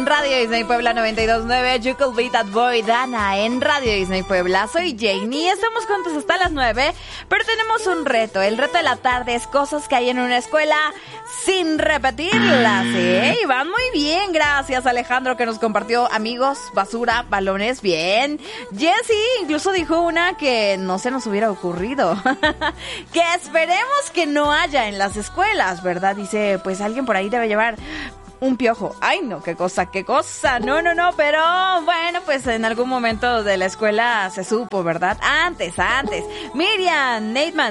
en Radio Disney Puebla 92.9. You Could Be That Boy, Dana en Radio Disney Puebla. Soy Janie, estamos juntos hasta las 9, pero tenemos un reto. El reto de la tarde es cosas que hay en una escuela sin repetirlas, ¿eh? Y van muy bien, gracias Alejandro que nos compartió amigos, basura, balones, bien. Jessie incluso dijo una que no se nos hubiera ocurrido. Que esperemos que no haya en las escuelas, ¿verdad? Dice, pues alguien por ahí debe llevar un piojo. Ay, no, qué cosa. No, pero bueno, pues en algún momento de la escuela se supo, ¿verdad? Antes. Miriam,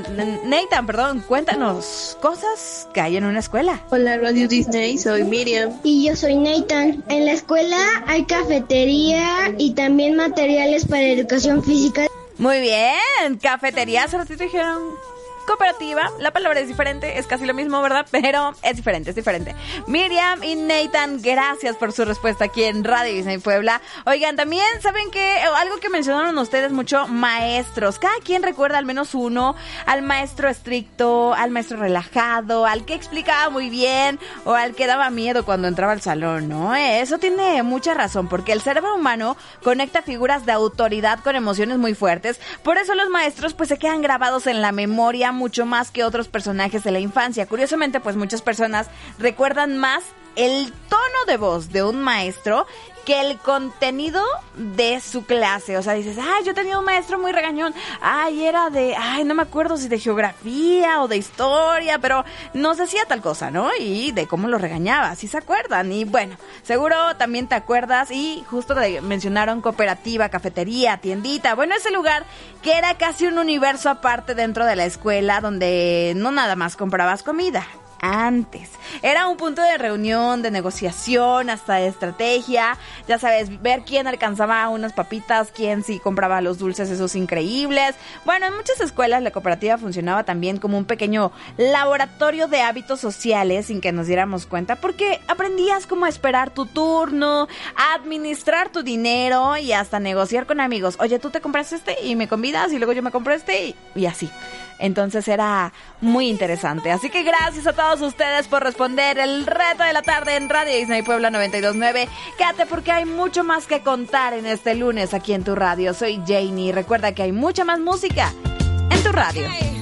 Nathan, cuéntanos cosas que hay en una escuela. Hola, Radio Disney, soy Miriam. Y yo soy Nathan. En la escuela hay cafetería y también materiales para educación física. Muy bien, cafetería, hace ratito dijeron cooperativa, la palabra es diferente, es casi lo mismo, ¿verdad? Pero es diferente. Miriam y Nathan, gracias por su respuesta aquí en Radio Disney Puebla. Oigan, también, ¿saben qué? Algo que mencionaron ustedes mucho, maestros. Cada quien recuerda al menos uno, al maestro estricto, al maestro relajado, al que explicaba muy bien o al que daba miedo cuando entraba al salón, ¿no? Eso tiene mucha razón, porque el cerebro humano conecta figuras de autoridad con emociones muy fuertes. Por eso los maestros pues se quedan grabados en la memoria mucho más que otros personajes de la infancia. Curiosamente, pues muchas personas recuerdan más el tono de voz de un maestro que el contenido de su clase. O sea, dices, ay, yo tenía un maestro muy regañón. Ay, era de, no me acuerdo si de geografía o de historia, pero nos decía tal cosa, ¿no? Y de cómo lo regañaba, si se acuerdan. Y bueno, seguro también te acuerdas. Y justo mencionaron cooperativa, cafetería, tiendita. Bueno, ese lugar que era casi un universo aparte dentro de la escuela, donde no nada más comprabas comida. Antes. Era un punto de reunión, de negociación, hasta de estrategia. Ya sabes, ver quién alcanzaba unas papitas, quién sí compraba los dulces esos increíbles. Bueno, en muchas escuelas la cooperativa funcionaba también como un pequeño laboratorio de hábitos sociales sin que nos diéramos cuenta, porque aprendías cómo esperar tu turno, a administrar tu dinero y hasta negociar con amigos. Oye, tú te compraste este y me convidas y luego yo me compré este y así. Entonces era muy interesante. Así que gracias a todos ustedes por responder el reto de la tarde en Radio Disney Puebla 92.9. Quédate porque hay mucho más que contar en este lunes aquí en tu radio. Soy Janie. Recuerda que hay mucha más música en tu radio.